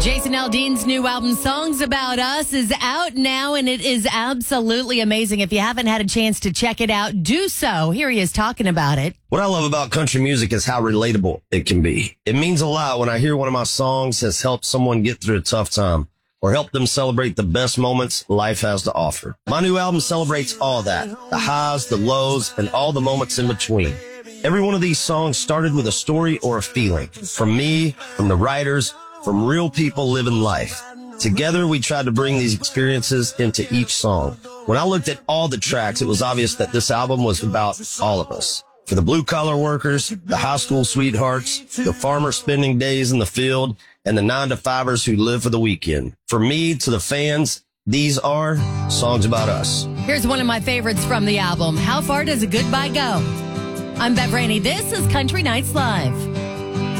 Jason Aldean's new album, Songs About Us, is out now, and it is absolutely amazing. If you haven't had a chance to check it out, do so. Here he is talking about it. What I love about country music is how relatable it can be. It means a lot when I hear one of my songs has helped someone get through a tough time or help them celebrate the best moments life has to offer. My new album celebrates all that, the highs, the lows, and all the moments in between. Every one of these songs started with a story or a feeling. From me, from the writers, from real people living life. Together, we tried to bring these experiences into each song. When I looked at all the tracks, it was obvious that this album was about all of us. For the blue-collar workers, the high school sweethearts, the farmers spending days in the field, and the 9-to-5ers who live for the weekend. For me, to the fans, these are songs about us. Here's one of my favorites from the album, How Far Does a Goodbye Go? I'm Bev Rainey. This is Country Nights Live.